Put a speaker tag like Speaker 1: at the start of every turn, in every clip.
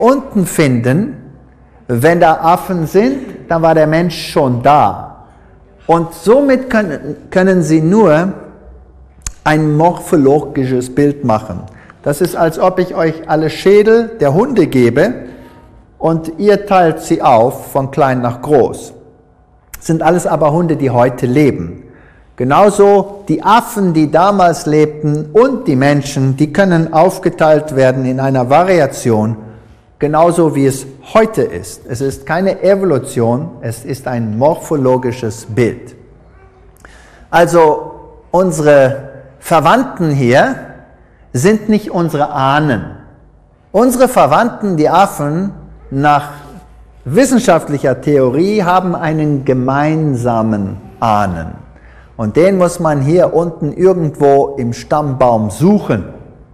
Speaker 1: unten finden, wenn da Affen sind, dann war der Mensch schon da. Und somit können Sie nur ein morphologisches Bild machen. Das ist, als ob ich euch alle Schädel der Hunde gebe und ihr teilt sie auf von klein nach groß. Das sind alles aber Hunde, die heute leben. Genauso die Affen, die damals lebten, und die Menschen, die können aufgeteilt werden in einer Variation, genauso wie es heute ist. Es ist keine Evolution, es ist ein morphologisches Bild. Also unsere Verwandten hier sind nicht unsere Ahnen. Unsere Verwandten, die Affen, nach wissenschaftlicher Theorie haben einen gemeinsamen Ahnen. Und den muss man hier unten irgendwo im Stammbaum suchen.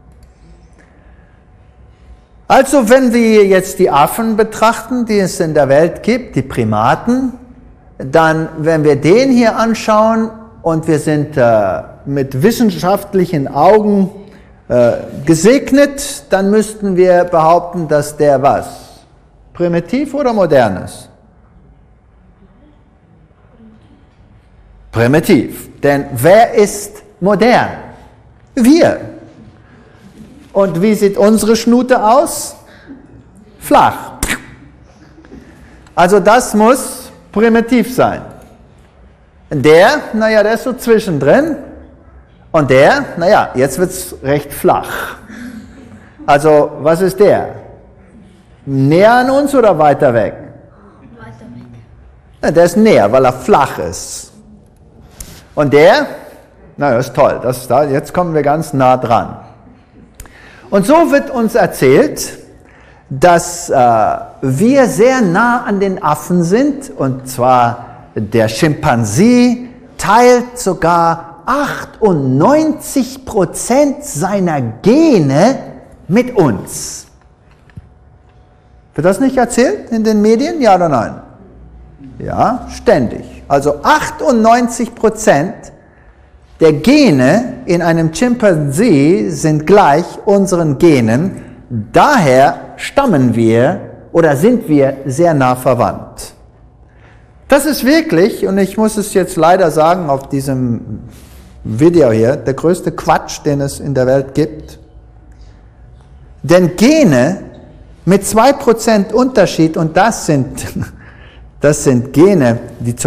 Speaker 1: Also wenn wir jetzt die Affen betrachten, die es in der Welt gibt, die Primaten, dann, wenn wir den hier anschauen und wir sind mit wissenschaftlichen Augen gesegnet, dann müssten wir behaupten, dass der was? Primitiv oder modern ist? Primitiv. Denn wer ist modern? Wir. Und wie sieht unsere Schnute aus? Flach. Also das muss primitiv sein. Der, naja, der ist so zwischendrin. Und der, naja, jetzt wird es recht flach. Also was ist der? Näher an uns oder weiter weg? Weiter weg. Ja, der ist näher, weil er flach ist. Und der, naja, ist toll, jetzt kommen wir ganz nah dran. Und so wird uns erzählt, dass wir sehr nah an den Affen sind, und zwar der Schimpansie teilt sogar 98% seiner Gene mit uns. Wird das nicht erzählt in den Medien, ja oder nein? Ja, ständig. Also 98% der Gene in einem Chimpanzee sind gleich unseren Genen. Daher stammen wir oder sind wir sehr nah verwandt. Das ist wirklich, und ich muss es jetzt leider sagen auf diesem Video hier, der größte Quatsch, den es in der Welt gibt. Denn Gene mit 2% Unterschied, und das sind Gene,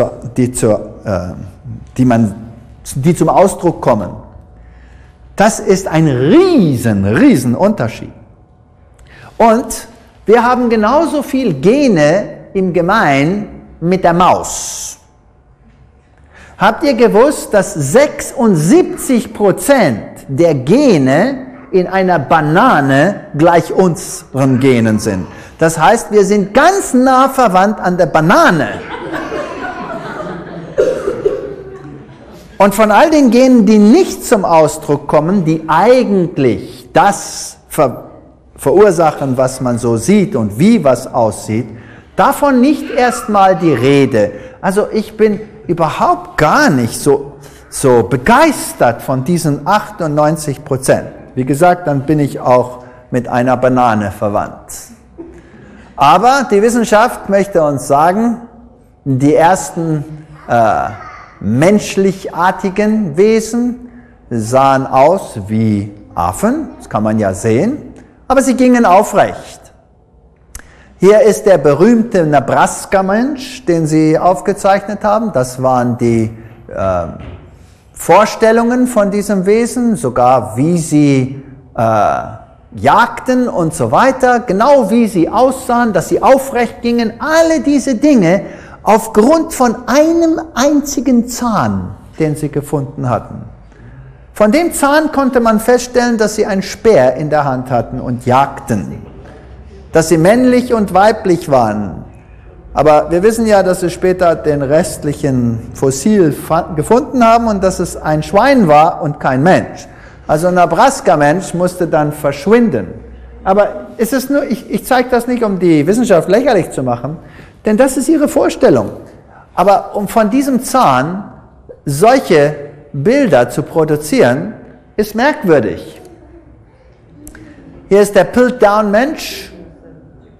Speaker 1: die zum Ausdruck kommen. Das ist ein riesen Unterschied. Und wir haben genauso viel Gene im Gemein mit der Maus. Habt ihr gewusst, dass 76% der Gene in einer Banane gleich unseren Genen sind? Das heißt, wir sind ganz nah verwandt an der Banane. Und von all den Genen, die nicht zum Ausdruck kommen, die eigentlich das verursachen, was man so sieht und wie was aussieht, davon nicht erstmal die Rede. Also ich bin überhaupt gar nicht so begeistert von diesen 98%. Wie gesagt, dann bin ich auch mit einer Banane verwandt. Aber die Wissenschaft möchte uns sagen, die ersten menschlichartigen Wesen sahen aus wie Affen, das kann man ja sehen, aber sie gingen aufrecht. Hier ist der berühmte Nebraska-Mensch, den sie aufgezeichnet haben. Das waren die Vorstellungen von diesem Wesen, sogar wie sie jagten und so weiter, genau wie sie aussahen, dass sie aufrecht gingen, alle diese Dinge aufgrund von einem einzigen Zahn, den sie gefunden hatten. Von dem Zahn konnte man feststellen, dass sie einen Speer in der Hand hatten und jagten, dass sie männlich und weiblich waren. Aber wir wissen ja, dass sie später den restlichen Fossil gefunden haben und dass es ein Schwein war und kein Mensch. Also ein Nebraska-Mensch musste dann verschwinden. Aber es ist nur, ich zeige das nicht, um die Wissenschaft lächerlich zu machen, denn das ist ihre Vorstellung. Aber um von diesem Zahn solche Bilder zu produzieren, ist merkwürdig. Hier ist der Piltdown-Mensch,